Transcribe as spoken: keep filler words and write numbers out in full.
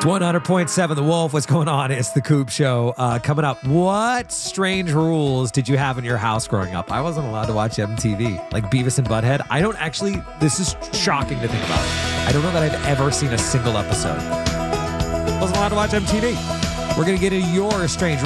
one hundred point seven The Wolf. What's going on? It's the Coop Show. Uh, coming up, what strange rules did you have in your house growing up? I wasn't allowed to watch M T V, like Beavis and Butthead. I don't actually, this is shocking to think about. I don't know that I've ever seen a single episode. Wasn't allowed to watch M T V. We're going to get into your strange